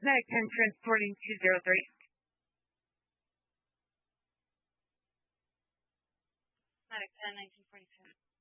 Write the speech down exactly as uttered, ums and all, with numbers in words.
Medic ten transporting two zero three. Medic ten, nineteen forty-two.